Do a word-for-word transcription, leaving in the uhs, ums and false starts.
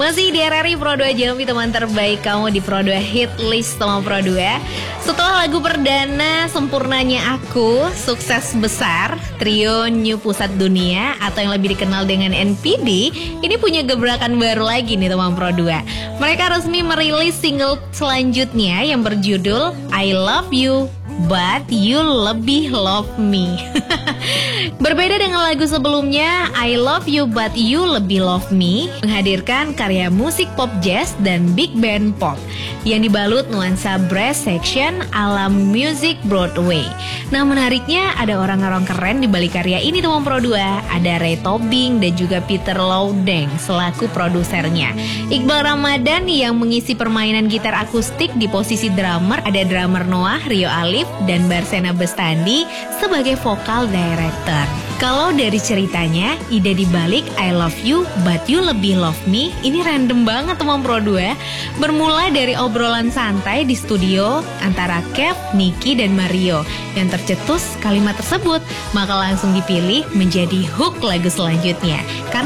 Masih di R R I Pro dua Jambi, teman terbaik kamu di Pro dua Hit List sama Pro dua. Setelah lagu perdana Sempurnanya Aku, sukses besar, trio New Pusat Dunia atau yang lebih dikenal dengan N P D, ini punya gebrakan baru lagi nih teman Pro dua. Mereka resmi merilis single selanjutnya yang berjudul I Love You But You Lebih Love Me. Berbeda dengan lagu sebelumnya, I Love You But You Lebih Love Me menghadirkan karya musik pop jazz dan big band pop yang dibalut nuansa brass section ala music Broadway. Nah, menariknya ada orang-orang keren di balik karya ini teman Pro dua. Ada Ray Tobing dan juga Peter Laudeng selaku produsernya. Iqbal Ramadan yang mengisi permainan gitar akustik di posisi drummer. Ada drummer Noah, Rio Alif, dan Barsena Bestandi sebagai vokal director. Kalau dari ceritanya, ide dibalik I Love You But You Lebih Love Me ini random banget teman Pro dua. Bermula dari obrolan santai di studio antara Kev, Niki, dan Mario. Yang tercetus kalimat tersebut, maka langsung dipilih menjadi hook lagu selanjutnya. Karena